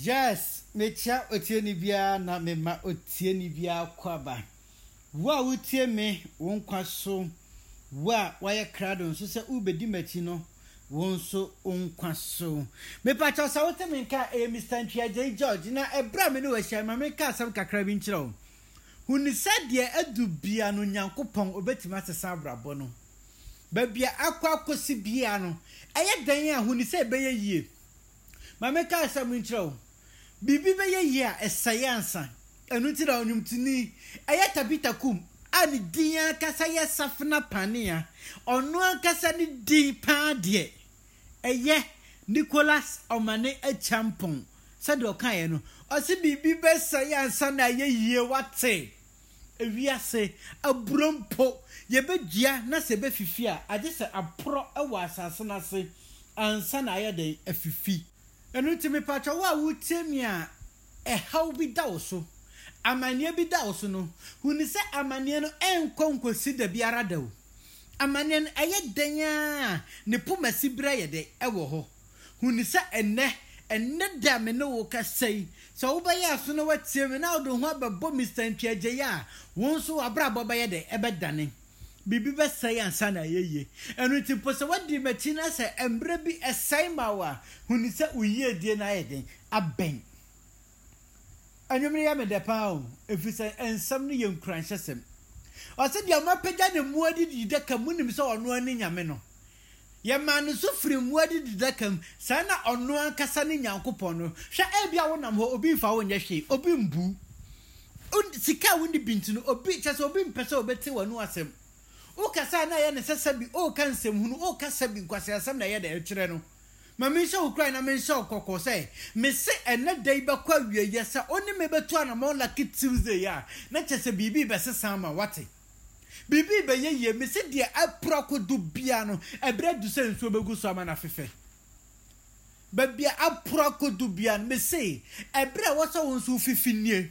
Yes, mecha otieni bia na mema otieni bia kwaba. Wa utie me wonkwa so wa waye krado nso se ubedi machi no wonso onkwa so. Me pa cha sa wote me nka Mr. Ntwaje George na ebra me no wa hia ma me ka asem kakra bi nkyerɛ wo. Huni sadie adu bia no Nyankopɔn obetima sesa abrabɔ no. Ba bia akwa akosi bia no eye dan a huni se beye yie. Ma me ka asem nkyerɛ wo. Bibi be ye a esayansa enu ti da onwumtini Tabita kum ani dia kasa ye safna pania onu kasa ni di pa de Nicholas Omane Echampon said okan ye no o se bibi be sayansa na ye yie wate ewiase abrompo ye bedua na se be fifi a ade se apro ewa asase na se ansa na ye den afifi enu ti me patwa wa wutiemi a how bi da so amanie bi da so no huni se amanie no enkonkosi da biara da o amanie no eye danya ne pomasi bra ye de ewo ho huni se enne da me no wo kasai so wo ba ya so no watie me na odo ho ababo Mr. Ntwaje ya won so abrabo ba ye de ebedane bibi be sai ansa na yeye enu ti pose wadi machi na se embre bi esai mawa huni se uye die na ye den aben anwumre ya me de pa o efise ensam ne yenkran hyesem o se dia mapega ne muadi didaka munim se ono ani nyame no ye man so firi muadi didaka sa na ono ankasa ne Nyankopon no hwa ebia wonam ho obi mfa wo nyehwe obi mbu sika wundi bintu no obi chese obi mpese obete wonu asem o kasa na ye ne sesabi o kansem hunu o kasa bi nkwase asem na ye da ekire no mama sha ukrai na me sha kokko say me se ene dai ba kwa wie yesa oni me betu ana mo lucky Tuesday ya na chese bibi be sesa ma wate bibi be ye me se dia aproko do bia no ebre du se nso begu so ama na fefe ba bia aproko do bia me se ebre wo so wonso fifinie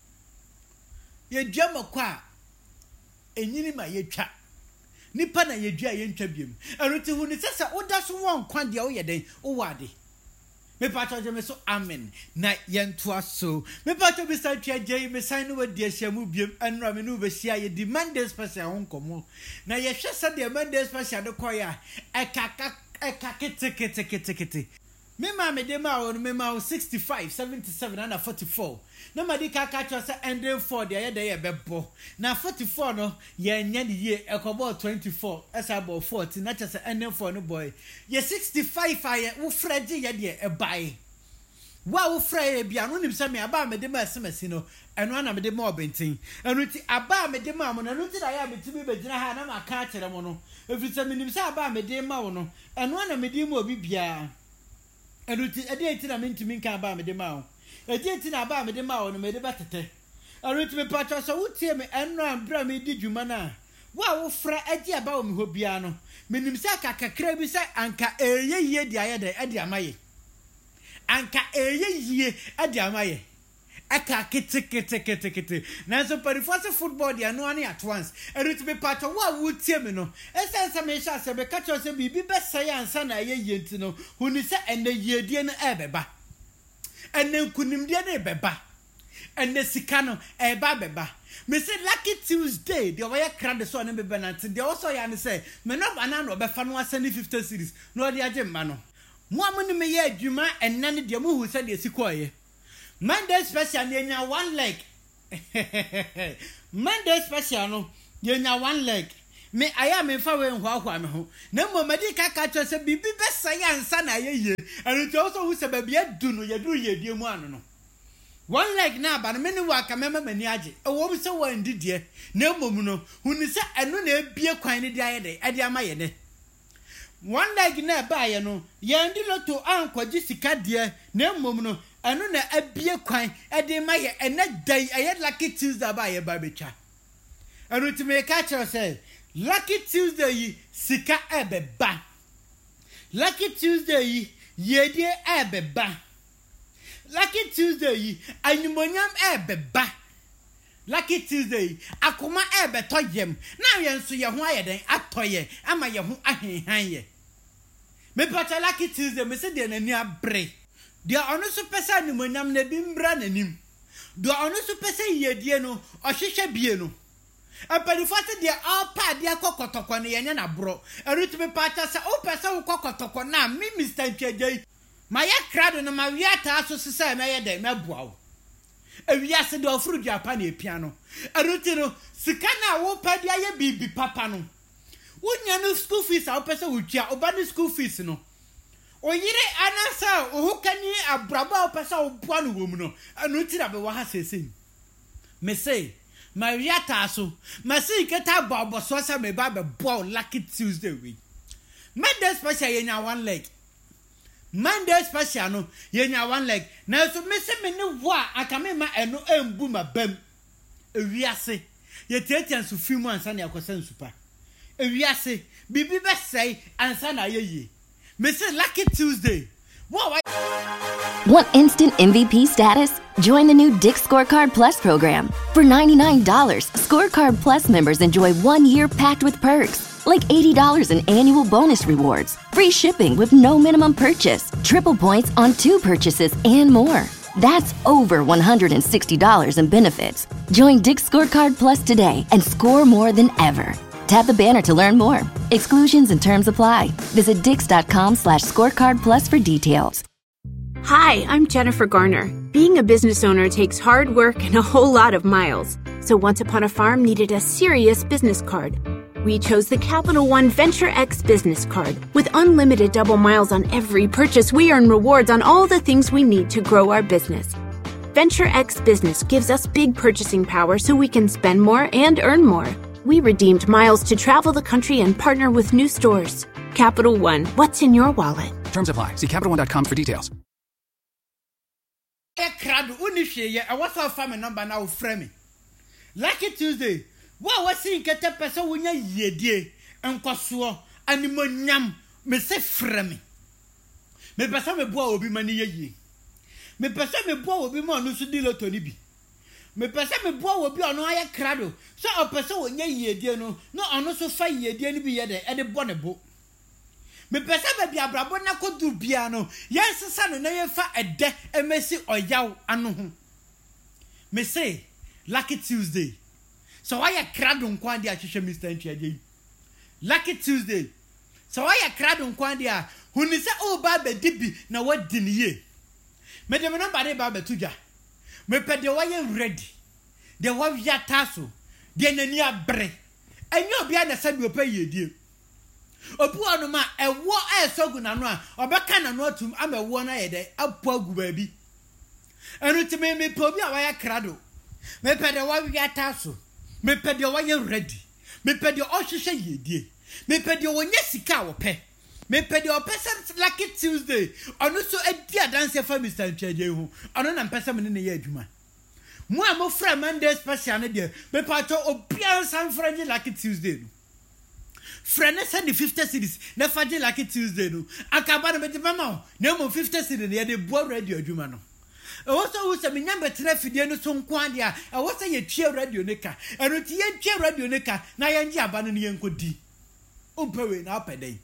ye dua makwa enyini ma ye twa nipa na yedua ye ntwa biem eruti hu ni sesa oda so won kwa de wo yeden wo wade me pa cho me so amen na yentoa so me pa cho bi sa Ntwaje me san no wadi ahyamu biem enra me no be hia ye demand special ho nkomo na ye hwesa de demand special de koya kete me ma me de ma won me ma 65 77 and 44 na ma di ka cho se ending 4 de ye bebo na 44 no ye nya de ye ekobo 24 esa bo 40 na che se ending 4 no boy ye 65 aye wo frage ye de e bai wa wo frage bia no nim se me aba me de ma semesi no eno na me de ma obentin eno ti aba me de ma mo na no ti da ya me ti bi begina ha na ma ka kire mo no efi se me nim se aba me de ma wo no eno na me de ma obi bia eruti eti na mentimi nka ba me de ma o eti na ba me de ma o no me de batete eruti me pacha so wutie me enno ambra me di dwuma na wa wo fra agi aba o me ho bia no menim se kakakra bi se anka eyeye di aye de edi amaye anka eyeye edi amaye aka kete na so perifase football dia no ani at once eruti me pacha wa wutie me no esense me sha se be kacho se bibi be sai ansa na yeye nti no huni se ene yedie no ebeba ene nkunimdie no ebeba ene sika no eba beba me say lucky Tuesday de oya krade so na beba na nti de also ya ne say me no bana no be fa no asani 50 series no de age mma no mo amuni me ye adwuma enne ne de mo hu se de sikoye Monday special yenya one leg. Monday special no yenya one leg. Me aya me fa we nhwa me ho. Na mo madi kaka cho se bibi be sayansa na ye. And it also who se ba bia du no ye du ye die mu anu no. One leg na ba no me ni wa ka mema mani age. E wo bi se wa ndidie. Na mom no hunu se eno na ebie kwan ni dia ye de. E dia ma ye ne. One leg na ba ye no ye ndi loto ankwaji sika die na mom no anu na abie kwan ede ma ye ene dai aye lucky Tuesday ba ye ba betwa anu ti me ka che say lucky Tuesday yi sika ebeba lucky Tuesday yi yedie ebeba lucky Tuesday yi anyumonyam ebeba lucky Tuesday akoma ebeto yem na ye nso ye ho aye den atoye ama ye ho ahenhan ye me pata lucky Tuesday me se de nani abre dia ono so pesa ni monyam na bi mbra nanim do ono so pesa yedie no ohwehwe bie no apadifate dia apa dia kokotoko ne yenya na bro erutumi pacha se o pesa wo kokotoko na mi Mr. Ntwajai ma ya krado no ma wiata aso sesa na ye de mabua wo ewiase de ofuru dia pa na epia no eruti no sika na wo pa dia ye bibi papa no wonya no school fees a wo pesa wo tua oba no school fees no oyire anasa ohukani abraba wo pesa wo bua no wo mu no eruti na be wa ha sese me say Mariata so masi keta bobo so sa me ba be ball Lucky Tuesday we Monday special yenya one leg Monday special no yenya one leg na so me se me ne wo aka me ma eno embu ma bam ewiase ye tietia so fimu ansa na yakosa nsupa ewiase bibi be sei ansa na yeye me se Lucky Tuesday. Whoa, Want instant MVP status? Join the new Dick Scorecard Plus program. For $99, Scorecard Plus members enjoy 1 year packed with perks, like $80 in annual bonus rewards, free shipping with no minimum purchase, triple points on 2 purchases, and more. That's over $160 in benefits. Join Dick Scorecard Plus today and score more than ever. Tap the banner to learn more. Exclusions and terms apply. Visit dix.com/scorecardplus for details. Hi, I'm Jennifer Garner. Being a business owner takes hard work and a whole lot of miles. So Once Upon a Farm needed a serious business card. We chose the Capital One Venture X business card. With unlimited double miles on every purchase, we earn rewards on all the things we need to grow our business. Venture X Business gives us big purchasing power so we can spend more and earn more. We redeemed miles to travel the country and partner with new stores. Capital One, what's in your wallet? Terms apply. See CapitalOne.com for details. Lucky Tuesday. What was seeing get a person when ye dear and Quasua animonium me say frame. Me person me boy will be money ye. Me person me boy will be more no sudilo tonibi. Me person me boy will be on no crado. So a person when ye dear no on so fine ye dear be yet at the bonnebo. Me person be a brabona could do piano. Yes, son, and I fa a de a messy or yow anu. Me say Lucky Tuesday. So why a cradon quandia chisha Mr. Ntwajai? Lucky Tuesday. So why a cradon quandia who is oh babe dibi na what din ye? Me de no bade babe tuja. Me pe de why ready. De wa via taso. De nani abre. Enyo bia na sabi opa ye die. Opu anu ma ewo esogu na no a obeka na no atum ama ewo na ye de apo agu baabi. Enu ti me pe obi a why crado. Me pe de wa via taso. Me pedi o wanye ready. Me pedi o hwehwe yedie. Me pedi o wonye sika wo pe. Me pedi o pesa Lucky Tuesday. Ono so edi adanse fa Mr. Ntwajai ho. Ono na mpesa me ne ye adwuma. Mo a mo fra Monday special ne de. Me pato obian san franje Lucky Tuesday no. Frane send the 50 cities. Na faje Lucky Tuesday no. Akaba no me de mama. Na mo 50 cities ne de bo radio adwuma no. Also, who say me number 3 fidie no so nkwandia. I was say ye tue radio neka. Eno ti ye tue radio neka na ye ngi aba no ne yenkodi. Umpewe na opeden.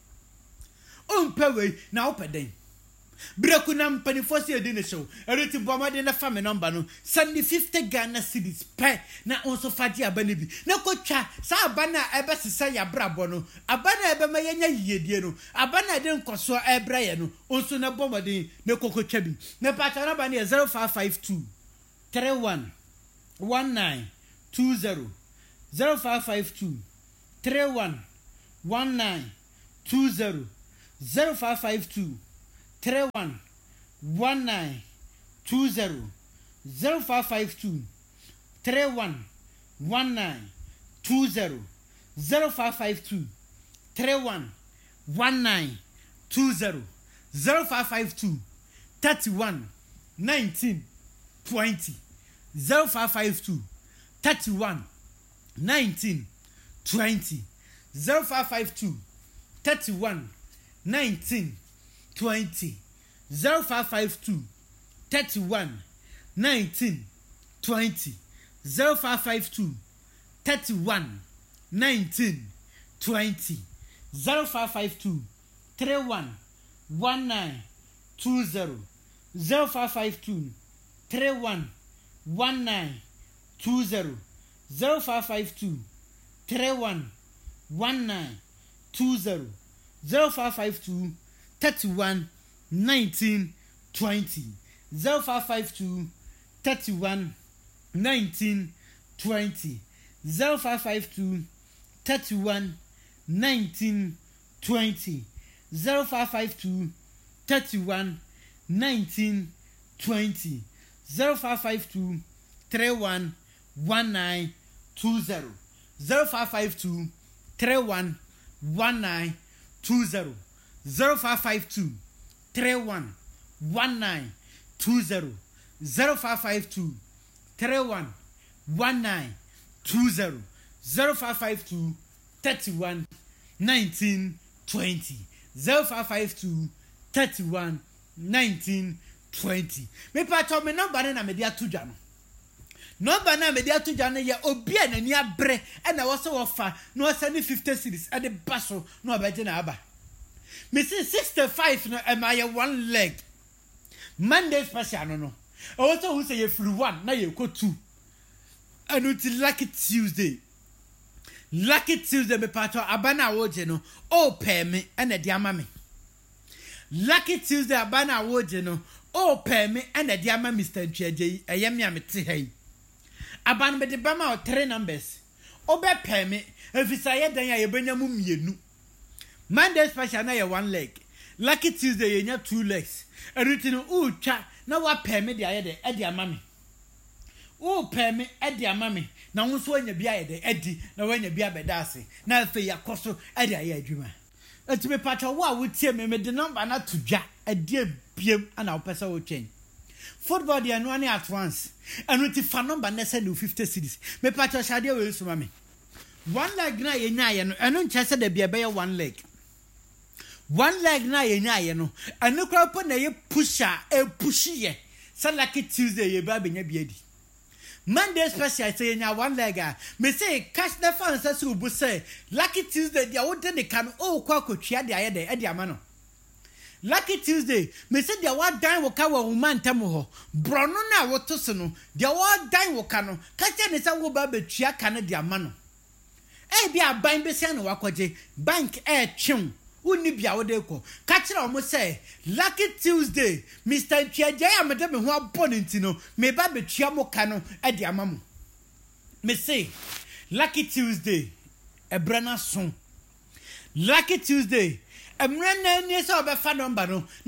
Umpewe na opeden. Breku na mpanifo se edi ne show. Eno ti bomade na fa me number no. Send the 50 Ghana cedis pe na onso faji aba ne bi. Na kotwa sa aba na ebe sesa ya brabo no. Aba na ebe ma ye nya yedie no. Aba na de nkoso ebra ye no. Onso na bomade na kokotwa bi. Na pata na ba ne 0552 31 1920 0552 31 1920 0552 31 1920 0552 31 1920 0552 31 1920 0552 31 19 20 0552 31 19 20 0552 31 19 20 0552 31 19 20 0552 31 19 20 0552 31 19 20 0552 31 1920 0552 31 1920 0552 31 1920 0552 31 1920 0552 31 1920 0552 31 1920 0552 31 1920 0552 31 1920 0552 31 1920 0552 31 1920 0552 31 1920 0552 31 1920 me pato me number na me dia to dwa no number na me dia to dwa no ye obi anani abre e na wo se wo fa no wo send 50 cedis e de baso no obeje na aba me say 65 no am I one leg Monday special no also who say you free one na you go two and until lucky Tuesday me pato abana woje no o pay me and e ama me Lucky Tuesday abana woje no o pay me and e ama Mr. Ncheje eyemi amete hai aban me de bama o 3 numbers obe pay me efisa ye dan ya ye benya mu mienu Monday special na ye one leg Lucky Tuesday ye nya 2 legs erutino utwa na wa pay me de aye de e de ama me o pay me e de ama me na wo so anya bia ye de edi na wanya bia bedase na afi yakoso e de aye adwuma etime pacho wo a wotie me de number na to dwa edi biem ana wo pesa wo twen football de no ani at once enu ti fa number na send 50 cedis me pacho shade we so ma me one leg na ye nya ye no enu nche se de bia be ye one leg na ye nya ye no enu kwa po na ye pusha e pushiye se Lucky Tuesday ye ba benya bia di Monday special say nya one leg me say cash the fans say ubu say Lucky Tuesday dia wo de ne kan o kwa kotwa de aye de e de ama no Lucky Tuesday me say dia wa dan wo ka wo man tam ho brono na wo to so no dia wa dan wo ka no ka che ne say wo ba betua ka no de ama no e bia ban be say no wakoje bank e twem Uni bia wo de ko ka kira o mo say Lucky Tuesday Mr. Ncheje amede me ho abon ntino me ba betua mo ka no e de ama mo me say Lucky Tuesday ebrana son Lucky Tuesday emre na ni so be fa number no